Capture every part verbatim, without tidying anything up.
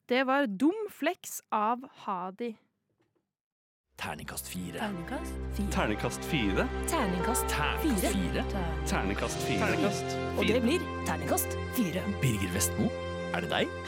Det var Dum Flex av Hadi. Terningkast fire. Terningkast fire. Terningkast fire. Terningkast fire. fire. Terningkast fire. Terningkast fire. Og det blir terningkast fire. Birger Vestmo, er det deg?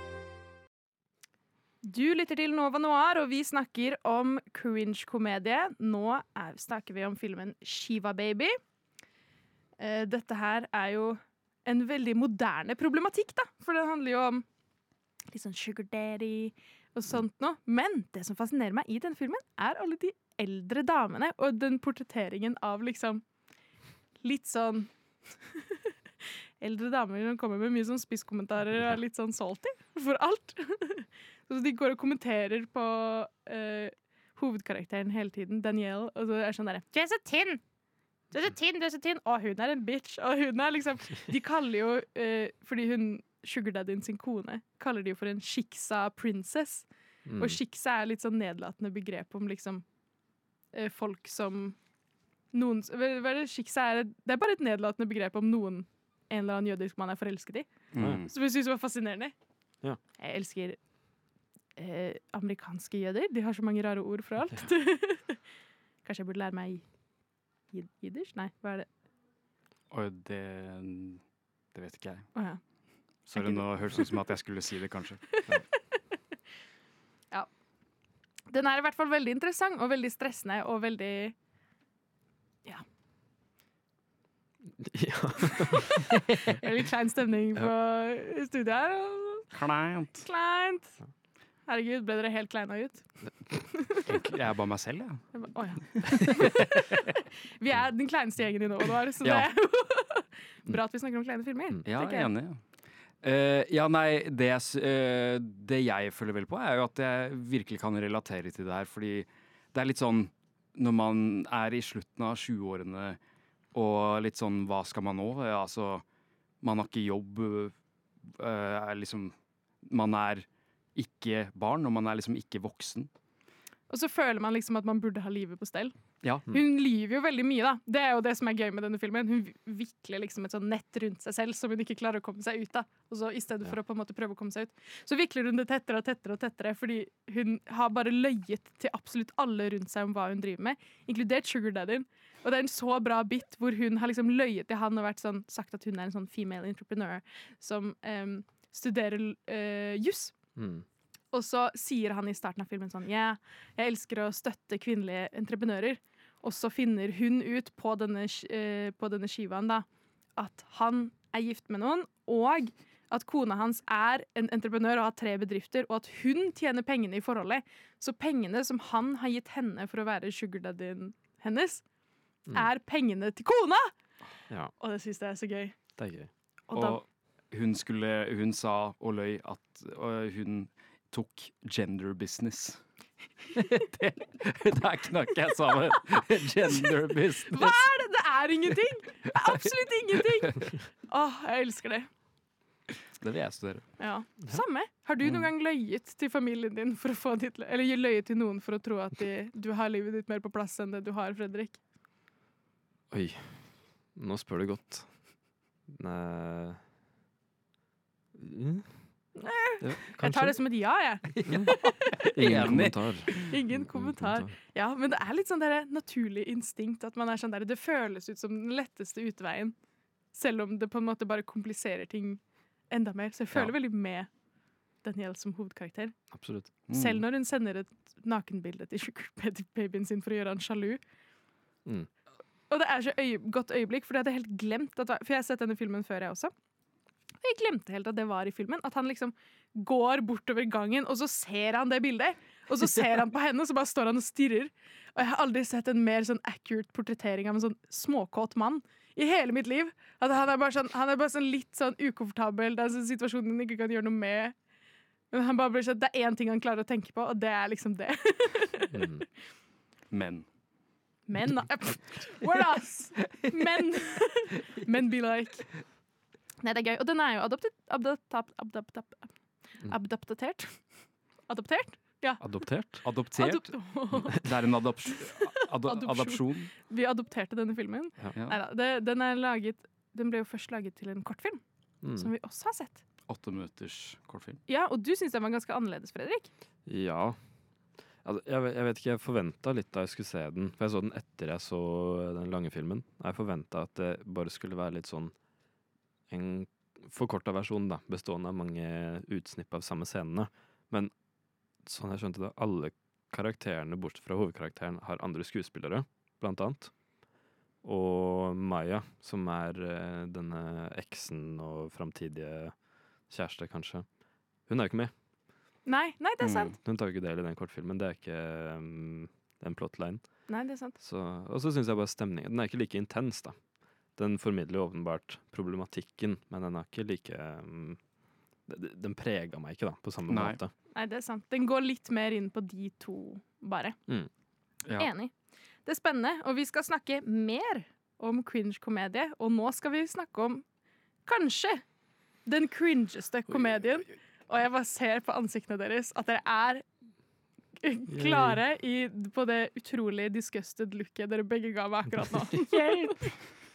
Du lytter til Nova Noir, og vi snakker om cringe-komedie. Nå er, snakker vi om filmen Shiva Baby. Eh, dette her er jo en veldig moderne problematikk, da. For det handler jo om litt sånn sugar daddy og sånt noe. Men det som fascinerer meg i den filmen, er alle de eldre damene, og den portretteringen av liksom litt sånn eldre damer som kommer med mye sånn spisskommentarer og er litt sånn salty for alt. Så de går og kommenterer på uh, hovedkarakteren hele tiden, Danielle, og så er det sånn der, du er så tynn! Du er så tynn, du er så tynn! Å, hun er en bitch! Og hun er liksom, de kaller jo, uh, fordi hun, sugar daddyen sin kone, kaller de jo for en shiksa princess. Mm. Og shiksa er litt sånn nedlatende begrep om liksom uh, folk som noen, hva er det shiksa er? Det er bare et nedlatende begrep om noen, en eller annen jødisk man er forelsket i. Mm. Så jeg synes det var fascinerende. Ja. Jeg elsker Eh, amerikanske jøder. De har så mange rare ord for alt. Ja. Kanskje jeg burde lære meg jid jiddisch? Nei, hva er det? Oi, det det vet ikke jeg. Oh, ja. Sorry, nå høres det ut som at jeg skulle si det, kanskje. Ja. Ja. Den er i hvert fall veldig interessant, og veldig stressende, og veldig ja. Ja. Veldig klein stemning på studiet her. Kleint. Kleint. Herregud, ble dere helt kleina ut? Jeg er bare meg selv, ja. Jeg ba, å, ja. Vi er den kleineste gjengen i Nova Noir, så ja. Det er bra at vi snakker om kleine filmer. Ja, jeg er enig. Ja. Uh, ja, nei, det jeg, uh, det jeg føler vel på er jo at jeg virkelig kan relatere til det her, fordi det er litt sånn, når man er i slutten av tjueårene, og litt sånn, hva skal man nå? Ja, altså, man har ikke jobb, uh, er liksom, man er ikke barn, og man er liksom ikke voksen. Og så føler man liksom at man burde ha livet på stell. Ja. Hun lyver jo veldig mye, da. Det er jo det som er gøy med denne filmen. Hun vikler liksom et sånn nett rundt seg selv som hun ikke klarer å komme seg ut av. Og så i stedet for å på en måte prøve å komme seg ut, så vikler hun det tettere og tettere og tettere, fordi hun har bare løyet til absolutt alle rundt seg om hva hun driver med, inkludert sugar daddyen. Og det er en så bra bit hvor hun har liksom løyet til han og vært sånn, sagt at hun er en sånn female entrepreneur som um, studerer uh, juss. Mm. Og så sier han i starten av filmen sånn, ja, yeah, jeg elsker å støtte kvinnelige entreprenører. Og så finner hun ut på denne, uh, på denne skivaen da, at han er gift med noen, og at kona hans er en entreprenør og har tre bedrifter, og at hun tjener pengene i forholdet. Så pengene som han har gitt henne for å være sugar daddyen hennes, mm. er pengene til kona! Ja. Og det synes jeg er så gøy. Det er gøy. Og, da, og hun, skulle, hun sa og løy at og hun tok gender business. det, der knakk jeg sammen. Gender business. Hva er det? Det er ingenting! Det er absolutt ingenting! Åh, jeg elsker det. Det vil jeg studere. Ja, samme. Har du noen gang løyet til familien din for å få ditt, eller løyet til noen for å tro at de, du har livet ditt mer på plass enn det du har, Fredrik? Oi, nå spør du godt. Nei... Mm. Ja, jeg tar det som et ja, jeg. Ingen kommentar. Ingen kommentar. Ja, men det er litt sånn der naturlig instinkt at man er sånn der, det føles ut som den letteste utveien, selv om det på en måte bare kompliserer ting enda mer. Så jeg føler ja. veldig med Danielle som hovedkarakter. Absolutt. Mm. Selv når hun sender et nakenbilde til babyen sin for å gjøre han sjalu. Mm. Og det er så øye, godt øyeblikk, for jeg hadde helt glemt at, for jeg har sett denne filmen før jeg også. Og jeg glemte helt at det var i filmen. At han liksom går bortover gangen, og så ser han det bildet. Og så ser han på henne, og så bare står han og stirrer. Og jeg har aldri sett en mer sånn accurate portrettering av en sånn småkåt mann i hele mitt liv. At han er bare sånn, han er bare sånn litt sånn ukomfortabel. Det er en sånn situasjon han ikke kan gjøre noe med. Men han bare blir sånn, det er én ting han klarer å tenke på, og det er liksom det. mm. Men. Men, what else? Men. Men be like. Nei, det er gøy. Og den er jo adoptet, adoptet, adoptet, adoptert. Adoptert? Ja. Adoptert? Adoptert? Adop det er en adop ad adopsjon. Vi adopterte denne filmen. Ja. Neida, det, den, er laget, den ble jo først laget til en kortfilm, mm. som vi også har sett. åtte minutters kortfilm. Ja, og du syns den var ganske annerledes, Fredrik? Ja. Altså, jeg, ve- jeg vet ikke, jeg forventa litt da jeg skulle se den. For jeg så den etter jeg så den lange filmen. Jeg forventa at det bare skulle være litt sånn en forkorta versjon, da. Bestående av mange utsnipp av samme scenene. Men sånn jeg skjønte det, alle karakterene bortsett fra hovedkarakteren har andre skuespillere, blant annet. Og Maya, som er eh, denne eksen og framtidige kjæreste, kanskje. Hun er jo ikke med. Nei, nei, det er Mm. sant. Hun tar jo ikke del i den kortfilmen. Det er ikke um, en plotline. Nei, det er sant. Så, og så syns jeg bare stemningen Den er ikke like intens, da. Den formidler åpenbart problematikken, men den er ikke like um, d- Den prega meg ikke, da, på samme Nei. måte. Nei, det er sant. Den går litt mer inn på de to, bare. Ja. Enig. Det er spennende, og vi skal snakke mer om cringe-komedie, og nå skal vi snakke om kanskje den cringeste komedien. Og jeg bare ser på ansiktene deres at dere er klare i, på det utrolig disgusted looket dere begge ga meg akkurat nå.